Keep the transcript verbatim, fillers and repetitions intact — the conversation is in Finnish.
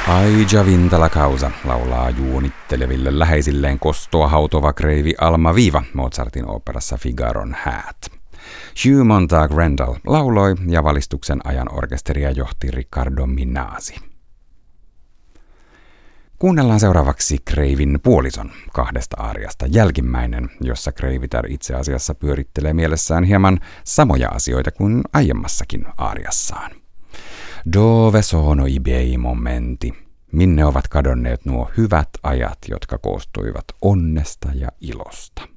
Ai già la causa, laulaa juonitteleville läheisilleen kostoa hautova kreivi Alma Viva Mozartin oopperassa Figaron häät. Hugh Montag Randall lauloi ja valistuksen ajan orkesteria johti Riccardo Minasi. Kuunnellaan seuraavaksi kreivin puolison kahdesta aariasta jälkimmäinen, jossa kreivitär itse asiassa pyörittelee mielessään hieman samoja asioita kuin aiemmassakin aariassaan. Dove sono i bei momenti? Minne ovat kadonneet nuo hyvät ajat, jotka koostuivat onnesta ja ilosta?